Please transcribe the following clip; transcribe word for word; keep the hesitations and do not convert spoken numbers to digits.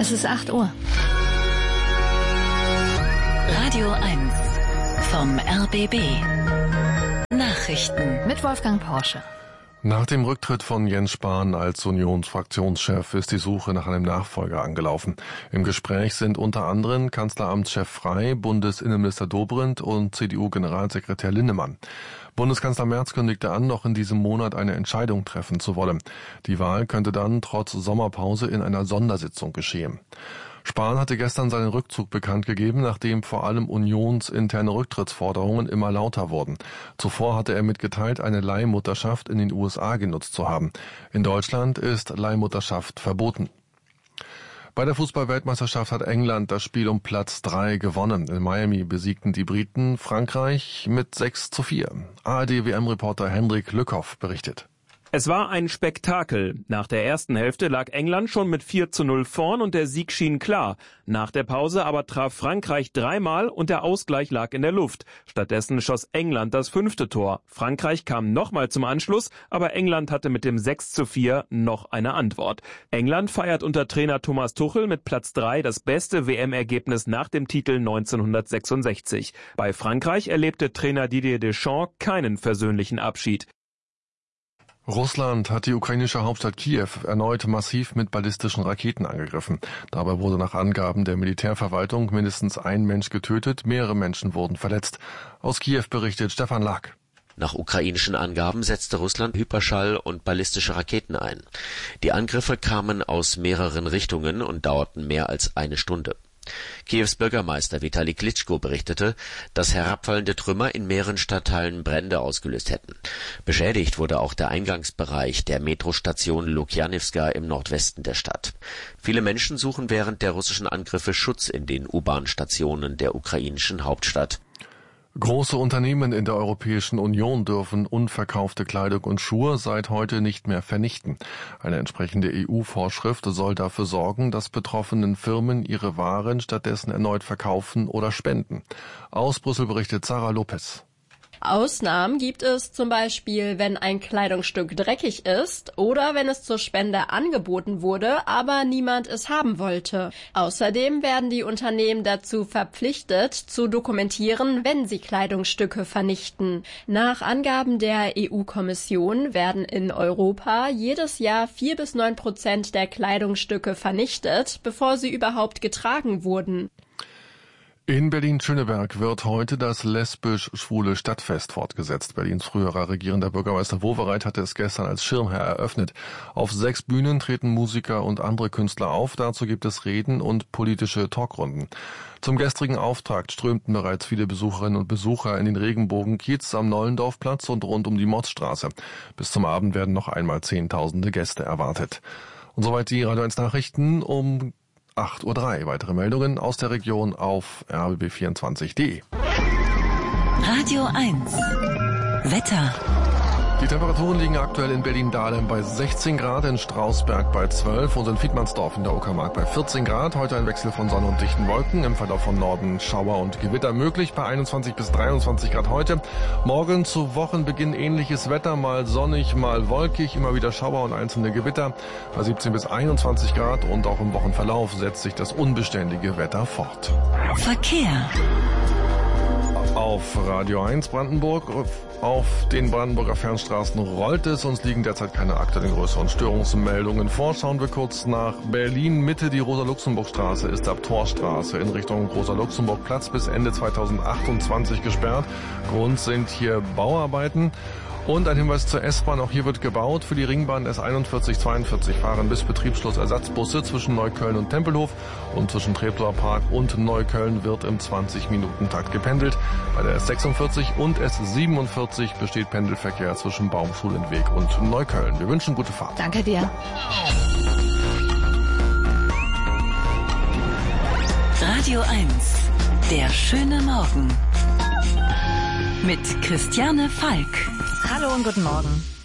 Es ist acht Uhr. Radio eins vom R B B. Nachrichten mit Wolfgang Porsche. Nach dem Rücktritt von Jens Spahn als Unionsfraktionschef ist die Suche nach einem Nachfolger angelaufen. Im Gespräch sind unter anderem Kanzleramtschef Frey, Bundesinnenminister Dobrindt und C D U-Generalsekretär Linnemann. Bundeskanzler Merz kündigte an, noch in diesem Monat eine Entscheidung treffen zu wollen. Die Wahl könnte dann trotz Sommerpause in einer Sondersitzung geschehen. Spahn hatte gestern seinen Rückzug bekannt gegeben, nachdem vor allem unionsinterne Rücktrittsforderungen immer lauter wurden. Zuvor hatte er mitgeteilt, eine Leihmutterschaft in den U S A genutzt zu haben. In Deutschland ist Leihmutterschaft verboten. Bei der Fußball-Weltmeisterschaft hat England das Spiel um Platz drei gewonnen. In Miami besiegten die Briten Frankreich mit sechs zu vier. A R D-W M-Reporter Hendrik Lückhoff berichtet. Es war ein Spektakel. Nach der ersten Hälfte lag England schon mit vier zu null vorn und der Sieg schien klar. Nach der Pause aber traf Frankreich dreimal und der Ausgleich lag in der Luft. Stattdessen schoss England das fünfte Tor. Frankreich kam nochmal zum Anschluss, aber England hatte mit dem sechs zu vier noch eine Antwort. England feiert unter Trainer Thomas Tuchel mit Platz drei das beste W M-Ergebnis nach dem Titel neunzehnhundertsechsundsechzig. Bei Frankreich erlebte Trainer Didier Deschamps keinen versöhnlichen Abschied. Russland hat die ukrainische Hauptstadt Kiew erneut massiv mit ballistischen Raketen angegriffen. Dabei wurde nach Angaben der Militärverwaltung mindestens ein Mensch getötet, mehrere Menschen wurden verletzt. Aus Kiew berichtet Stefan Lack. Nach ukrainischen Angaben setzte Russland Hyperschall- und ballistische Raketen ein. Die Angriffe kamen aus mehreren Richtungen und dauerten mehr als eine Stunde. Kiews Bürgermeister Vitali Klitschko berichtete, dass herabfallende Trümmer in mehreren Stadtteilen Brände ausgelöst hätten. Beschädigt wurde auch der Eingangsbereich der Metrostation Lukjanivska im Nordwesten der Stadt. Viele Menschen suchen während der russischen Angriffe Schutz in den U-Bahn-Stationen der ukrainischen Hauptstadt. Große Unternehmen in der Europäischen Union dürfen unverkaufte Kleidung und Schuhe seit heute nicht mehr vernichten. Eine entsprechende E U-Vorschrift soll dafür sorgen, dass betroffenen Firmen ihre Waren stattdessen erneut verkaufen oder spenden. Aus Brüssel berichtet Sarah Lopez. Ausnahmen gibt es zum Beispiel, wenn ein Kleidungsstück dreckig ist oder wenn es zur Spende angeboten wurde, aber niemand es haben wollte. Außerdem werden die Unternehmen dazu verpflichtet, zu dokumentieren, wenn sie Kleidungsstücke vernichten. Nach Angaben der E U-Kommission werden in Europa jedes Jahr vier bis neun Prozent der Kleidungsstücke vernichtet, bevor sie überhaupt getragen wurden. In Berlin-Schöneberg wird heute das lesbisch-schwule Stadtfest fortgesetzt. Berlins früherer regierender Bürgermeister Wowereit hatte es gestern als Schirmherr eröffnet. Auf sechs Bühnen treten Musiker und andere Künstler auf. Dazu gibt es Reden und politische Talkrunden. Zum gestrigen Auftakt strömten bereits viele Besucherinnen und Besucher in den Regenbogenkiez am Nollendorfplatz und rund um die Motzstraße. Bis zum Abend werden noch einmal Zehntausende Gäste erwartet. Und soweit die Radio eins Nachrichten um acht Uhr drei. Weitere Meldungen aus der Region auf r b b vierundzwanzig punkt de. Radio eins Wetter. Die Temperaturen liegen aktuell in Berlin-Dahlem bei sechzehn Grad, in Strausberg bei zwölf und in Fiedmannsdorf in der Uckermark bei vierzehn Grad. Heute ein Wechsel von Sonne und dichten Wolken. Im Verlauf vom Norden Schauer und Gewitter möglich bei einundzwanzig bis dreiundzwanzig Grad heute. Morgen zu Wochenbeginn ähnliches Wetter, mal sonnig, mal wolkig, immer wieder Schauer und einzelne Gewitter bei siebzehn bis einundzwanzig Grad und auch im Wochenverlauf setzt sich das unbeständige Wetter fort. Verkehr. Auf Radio eins Brandenburg, auf den Brandenburger Fernstraßen rollt es. Uns liegen derzeit keine aktuellen größeren Störungsmeldungen vor. Schauen wir kurz nach Berlin Mitte. Die Rosa-Luxemburg-Straße ist ab Torstraße in Richtung Rosa-Luxemburg-Platz bis Ende zweitausendachtundzwanzig gesperrt. Grund sind hier Bauarbeiten. Und ein Hinweis zur S-Bahn, auch hier wird gebaut. Für die Ringbahn S einundvierzig zweiundvierzig fahren bis Betriebsschluss Ersatzbusse zwischen Neukölln und Tempelhof und zwischen Treptower Park und Neukölln wird im zwanzig-Minuten-Takt gependelt. Bei der S sechsundvierzig und S siebenundvierzig besteht Pendelverkehr zwischen Baumschulenweg und Neukölln. Wir wünschen gute Fahrt. Danke dir. Radio eins, der schöne Morgen. Mit Christiane Falk. Hallo und guten Morgen.